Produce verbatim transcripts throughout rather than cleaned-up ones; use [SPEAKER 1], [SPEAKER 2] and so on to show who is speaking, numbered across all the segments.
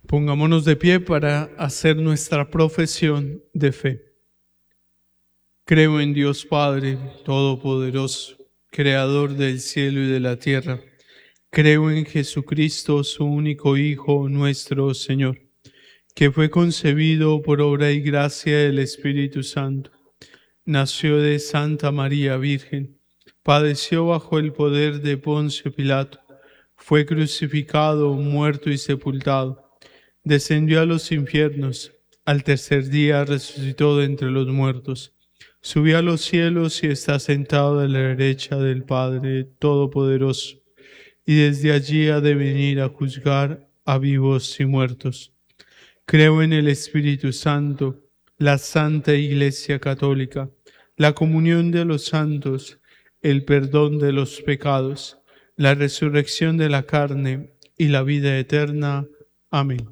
[SPEAKER 1] Pongámonos de pie para hacer nuestra profesión de fe. Creo en Dios Padre Todopoderoso, Creador del cielo y de la tierra. Creo en Jesucristo, su único Hijo, nuestro Señor, que fue concebido por obra y gracia del Espíritu Santo. Nació de Santa María Virgen, padeció bajo el poder de Poncio Pilato, fue crucificado, muerto y sepultado. Descendió a los infiernos, al tercer día resucitó de entre los muertos, subió a los cielos y está sentado a la derecha del Padre Todopoderoso, y desde allí ha de venir a juzgar a vivos y muertos. Creo en el Espíritu Santo, la Santa Iglesia Católica, la comunión de los santos, el perdón de los pecados, la resurrección de la carne y la vida eterna. Amén.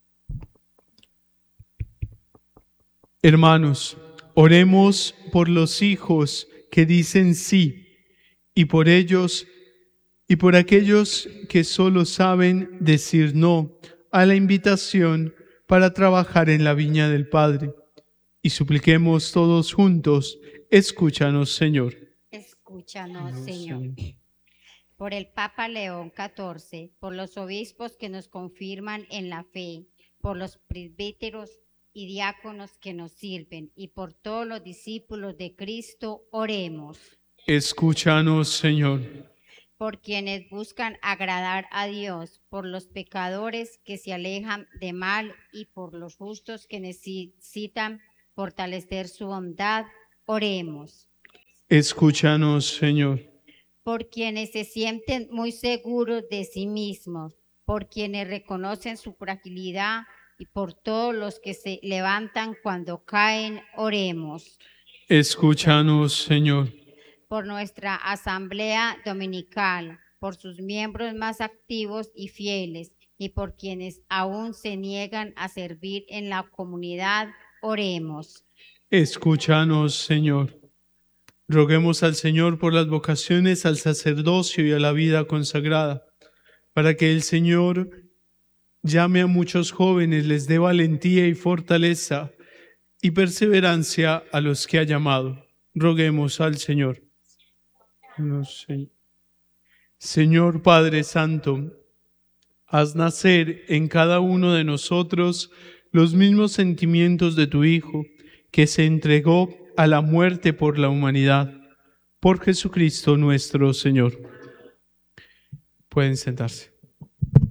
[SPEAKER 1] Hermanos, oremos por los hijos que dicen sí, y por ellos y por aquellos que solo saben decir no a la invitación para trabajar en la viña del Padre. Y supliquemos todos juntos: escúchanos, Señor.
[SPEAKER 2] Escúchanos, Señor. Por el Papa León catorce, por los obispos que nos confirman en la fe, por los presbíteros y diáconos que nos sirven, y por todos los discípulos de Cristo, oremos.
[SPEAKER 1] Escúchanos, Señor.
[SPEAKER 2] Por quienes buscan agradar a Dios, por los pecadores que se alejan de mal y por los justos que necesitan fortalecer su bondad, oremos.
[SPEAKER 1] Escúchanos, Señor.
[SPEAKER 2] Por quienes se sienten muy seguros de sí mismos, por quienes reconocen su fragilidad y por todos los que se levantan cuando caen, oremos.
[SPEAKER 1] Escúchanos, Señor.
[SPEAKER 2] Por nuestra asamblea dominical, por sus miembros más activos y fieles, y por quienes aún se niegan a servir en la comunidad, oremos.
[SPEAKER 1] Escúchanos, Señor. Roguemos al Señor por las vocaciones al sacerdocio y a la vida consagrada, para que el Señor llame a muchos jóvenes, les dé valentía y fortaleza y perseverancia a los que ha llamado. Roguemos al Señor. No sé. Señor Padre Santo, haz nacer en cada uno de nosotros los mismos sentimientos de tu Hijo, que se entregó a la muerte por la humanidad. Por Jesucristo nuestro Señor. Pueden sentarse.